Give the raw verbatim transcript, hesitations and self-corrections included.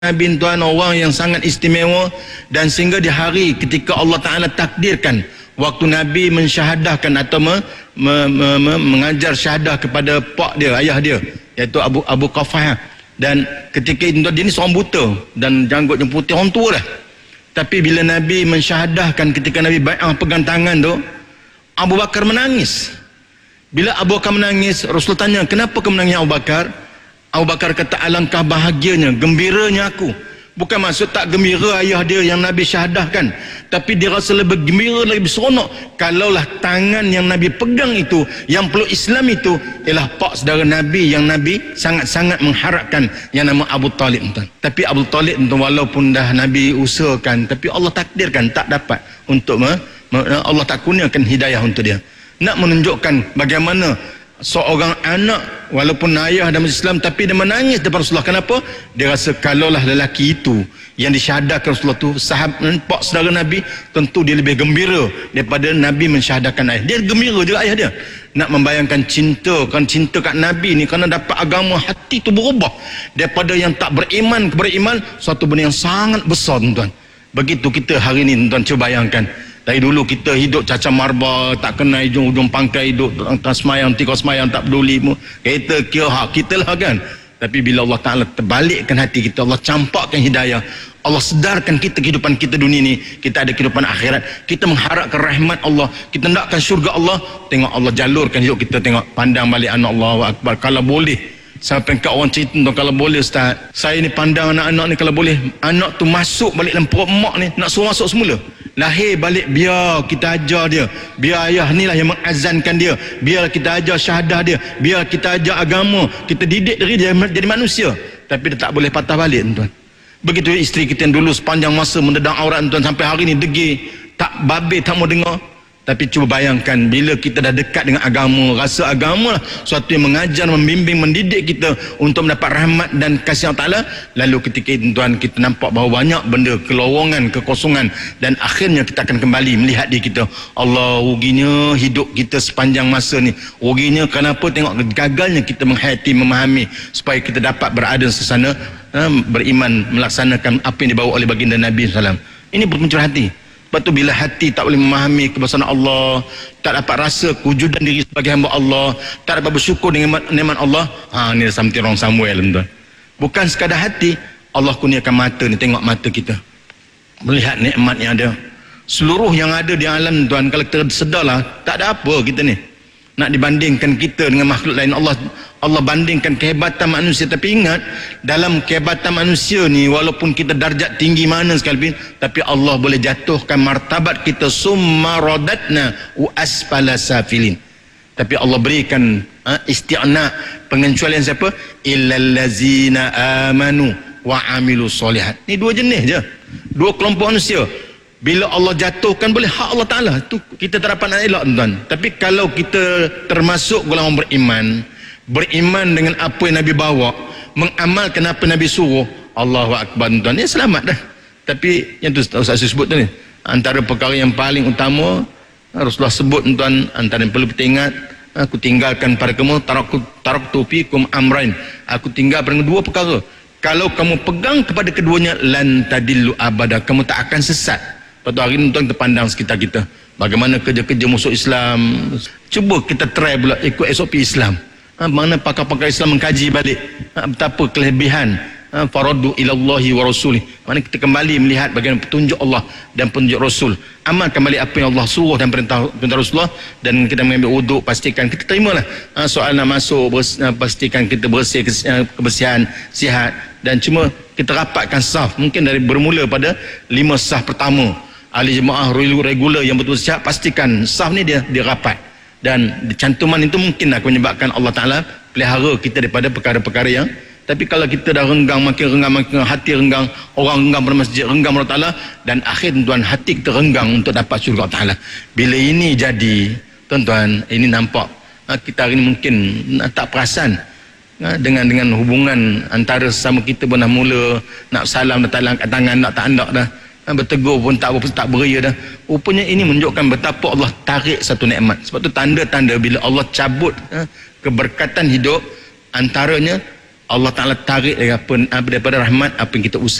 Nabi tuan orang yang sangat istimewa, dan sehingga di hari ketika Allah Ta'ala takdirkan waktu Nabi mensyahadahkan atau me, me, me, me, mengajar syahadah kepada pak dia, ayah dia, iaitu Abu Abu Qafah. Dan ketika itu dia ni seorang buta dan janggutnya putih, orang tua lah. Tapi bila Nabi mensyahadahkan, ketika Nabi bai'ah pegang tangan tu, Abu Bakar menangis. Bila Abu Bakar menangis, Rasul tanya, kenapa kau menangis Abu Bakar? Abu Bakar kata, alangkah bahagianya, gembiranya aku. Bukan maksud tak gembira ayah dia yang Nabi syahadahkan, tapi dia rasa lebih gembira, lebih seronok kalaulah tangan yang Nabi pegang itu, yang peluk Islam itu, ialah pak saudara Nabi yang Nabi sangat-sangat mengharapkan, yang nama Abu Talib. Tapi Abu Talib walaupun dah Nabi usahakan, tapi Allah takdirkan tak dapat untuk me, me, Allah tak kurniakan hidayah untuk dia. Nak menunjukkan bagaimana seorang anak walaupun ayah dalam Islam, tapi dia menangis depan Rasulullah. Kenapa? Dia rasa kalaulah lelaki itu yang disyahadahkan Rasulullah tu sahabat pak saudara Nabi, tentu dia lebih gembira daripada Nabi mensyahadahkan ayah. Dia gembira juga ayah dia. Nak membayangkan cinta, kan cinta kat Nabi ni kerana dapat agama, hati tu berubah daripada yang tak beriman ke beriman, suatu benda yang sangat besar tuan. Begitu kita hari ni tuan, cuba bayangkan. Dari dulu kita hidup cacar marba, tak kenal ujung-ujung pangkai, hidup tak semayang, tikau semayang, tak peduli. Kita kira hak kita lah kan. Tapi bila Allah Ta'ala terbalikkan hati kita, Allah campakkan hidayah, Allah sedarkan kita kehidupan kita dunia ni, kita ada kehidupan akhirat, kita mengharapkan rahmat Allah, kita nakkan syurga Allah. Tengok Allah jalurkan hidup kita, tengok pandang balik anak Allah Akbar. Kalau boleh, sampai kat orang cerita tu, kalau boleh Ustaz, saya ni pandang anak-anak ni, kalau boleh anak tu masuk balik dalam perut mak ni, nak suruh masuk semula, lahir balik, biar kita ajar dia, biar ayah ni lah yang mengazankan dia, biar kita ajar syahadah dia, biar kita ajar agama, kita didik diri dia jadi manusia. Tapi dia tak boleh patah balik tuan. Begitu isteri kita yang dulu sepanjang masa mendedang aurat tuan, sampai hari ni degil, tak babe, tak mau dengar. Tapi cuba bayangkan bila kita dah dekat dengan agama, rasa agama lah suatu yang mengajar, membimbing, mendidik kita untuk mendapat rahmat dan kasih Allah Ta'ala. Lalu ketika itu tuan, kita nampak bahawa banyak benda kelowongan, kekosongan, dan akhirnya kita akan kembali melihat diri kita, Allah, ruginya hidup kita sepanjang masa ni, ruginya kenapa, tengok gagalnya kita menghayati, memahami supaya kita dapat berada di sana, beriman, melaksanakan apa yang dibawa oleh baginda Nabi sallallahu alaihi wasallam. Ini bermuncul hati. Sebab tu bila hati tak boleh memahami kebesaran Allah, tak dapat rasa kewujudan diri sebagai hamba Allah, tak dapat bersyukur dengan nikmat Allah, ha, ni something wrong somewhere tuan. Bukan sekadar hati, Allah kurniakan mata ni, tengok mata kita, melihat nikmat yang ada, seluruh yang ada di alam tuan. Kalau kita sedarlah, tak ada apa kita ni nak dibandingkan kita dengan makhluk lain. Allah Allah bandingkan kehebatan manusia. Tapi ingat, dalam kehebatan manusia ni, walaupun kita darjat tinggi mana sekalipun, tapi Allah boleh jatuhkan martabat kita, summa radatna wa asfala safilin. Tapi Allah berikan ha, isti'na, pengecualian siapa? Illal ladzina amanu wa amilu solihat. Ni dua jenis je, dua kelompok manusia. Bila Allah jatuhkan, boleh hak Allah Ta'ala tu kita tak dapat nak elak tuan. Tapi kalau kita termasuk golongan beriman, beriman dengan apa yang Nabi bawa, mengamalkan apa Nabi suruh, Allahu Akbar tuan, ya selamat dah. Tapi yang tu Ustaz sebut tu ni, antara perkara yang paling utama Rasulullah sebut tuan, antara yang perlu kita ingat, aku tinggalkan pada kamu taraktu taraktu fikum amrain, aku tinggal pada dua perkara, kalau kamu pegang kepada keduanya, lan tadillu abada, kamu tak akan sesat. Lepas tu hari ni tuan, terpandang sekitar kita, bagaimana kerja-kerja musuh Islam. Cuba kita try pula ikut S O P Islam. Ha, mana pakar-pakar Islam mengkaji balik ha, betapa kelebihan ha, faradu ilallahi wa rasulih. Mana kita kembali melihat bagaimana petunjuk Allah dan petunjuk Rasul, amalkan balik apa yang Allah suruh dan perintah, perintah Rasulullah. Dan kita mengambil wuduk, pastikan kita terimalah ha, soal nak masuk, bers, ha, pastikan kita bersih, kebersihan, sihat. Dan cuma kita rapatkan saf, mungkin dari bermula pada lima saf pertama. Ahli jemaah regular yang betul sihat, pastikan saf ni dia, dia rapat. Dan cantuman itu mungkin akan menyebabkan Allah Ta'ala pelihara kita daripada perkara-perkara yang. Tapi kalau kita dah renggang, makin renggang, makin hati renggang, orang renggang pada masjid, renggang Allah Ta'ala, dan akhir tuan, hati kita renggang untuk dapat syurga Allah Ta'ala. Bila ini jadi tuan-tuan, ini nampak ha, kita hari ini mungkin ha, tak perasan ha, dengan dengan hubungan antara sesama kita pun dah mula nak salam, dah tak angkat tangan, nak tak andak dah, ha, bertegur pun tak tak beria dah. Rupanya ini menunjukkan betapa Allah tarik satu nikmat. Sebab tu tanda-tanda bila Allah cabut ha, keberkatan hidup, antaranya Allah Ta'ala tarik daripada, daripada rahmat apa yang kita usaha